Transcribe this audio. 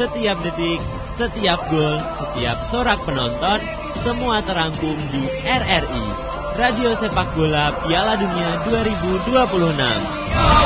Setiap detik, setiap gol, setiap sorak penonton, semua terangkum di RRI, Radio Sepak Bola Piala Dunia 2026.